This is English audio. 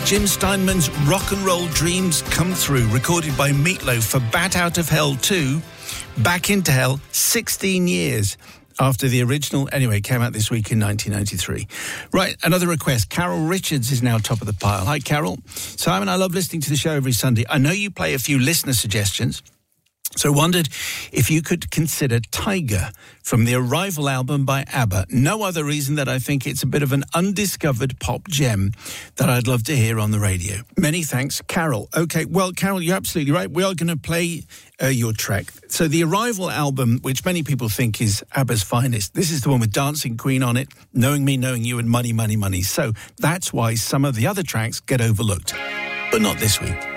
Jim Steinman's Rock and Roll Dreams Come Through, recorded by Meatloaf for Bat Out of Hell 2, Back into Hell, 16 years after the original. Anyway, it came out this week in 1993. Right, another request. Carol Richards is now top of the pile. Hi, Carol. Simon, I love listening to the show every Sunday. I know you play a few listener suggestions, so wondered if you could consider Tiger from the Arrival album by ABBA. No other reason that I think it's a bit of an undiscovered pop gem that I'd love to hear on the radio. Many thanks, Carol. Okay, well, Carol, you're absolutely right. We are going to play your track. So the Arrival album, which many people think is ABBA's finest, this is the one with Dancing Queen on it, Knowing Me, Knowing You, and Money, Money, Money. So that's why some of the other tracks get overlooked. But not this week.